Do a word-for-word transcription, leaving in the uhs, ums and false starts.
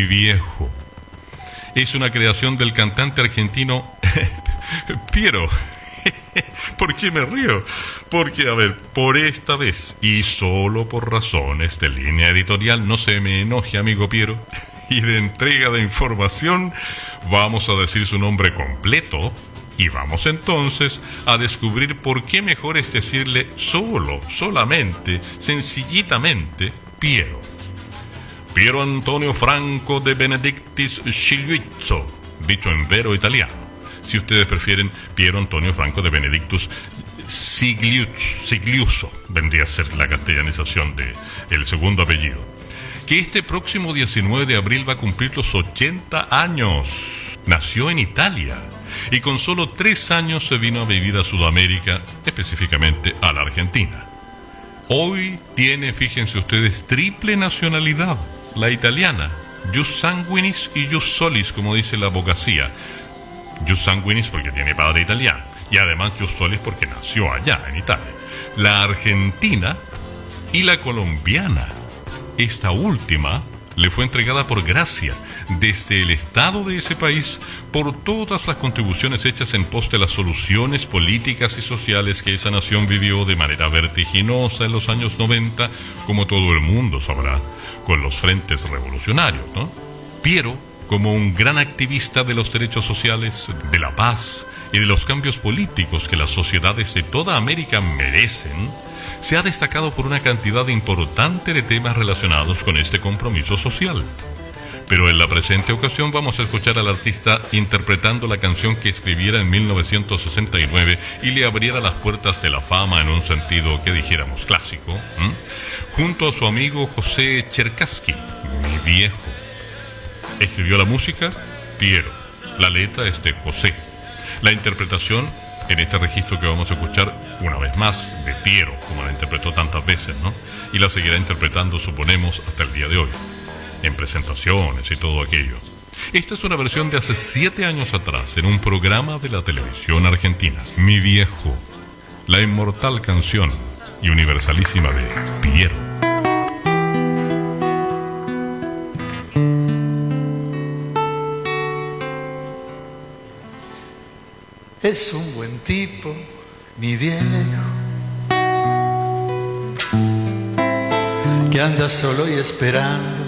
Mi viejo. Es una creación del cantante argentino Piero. ¿Por qué me río? Porque, a ver, por esta vez, y solo por razones de línea editorial, no se me enoje, amigo Piero, y de entrega de información, vamos a decir su nombre completo, y vamos entonces a descubrir por qué mejor es decirle solo, solamente, sencillitamente, Piero. Piero Antonio Franco de Benedictis Scigliuzzo, dicho en vero italiano. Si ustedes prefieren, Piero Antonio Franco de Benedictus Scigliuzzo, vendría a ser la castellanización de el segundo apellido, que este próximo diecinueve de abril va a cumplir los ochenta años. Nació en Italia y con solo tres años se vino a vivir a Sudamérica, específicamente a la Argentina. Hoy tiene, fíjense ustedes, triple nacionalidad, la italiana, jus sanguinis y jus solis, como dice la abogacía. Jus sanguinis porque tiene padre italiano y además jus solis porque nació allá en Italia. La argentina y la colombiana. Esta última le fue entregada por gracia desde el Estado de ese país por todas las contribuciones hechas en pos de las soluciones políticas y sociales que esa nación vivió de manera vertiginosa en los años noventa, como todo el mundo sabrá, con los frentes revolucionarios, ¿no? Piero, como un gran activista de los derechos sociales, de la paz y de los cambios políticos que las sociedades de toda América merecen, se ha destacado por una cantidad importante de temas relacionados con este compromiso social. Pero en la presente ocasión vamos a escuchar al artista interpretando la canción que escribiera en mil novecientos sesenta y nueve y le abriera las puertas de la fama en un sentido que dijéramos clásico, ¿m? junto a su amigo José Cherkassky, mi viejo. Escribió la música Piero, la letra es de José. La interpretación en este registro que vamos a escuchar una vez más de Piero, como la interpretó tantas veces, ¿no? Y la seguirá interpretando, suponemos, hasta el día de hoy, en presentaciones y todo aquello. Esta es una versión de hace siete años atrás, en un programa de la televisión argentina, Mi Viejo, la inmortal canción y universalísima de Piero. Es un buen tipo, mi viejo, que anda solo y esperando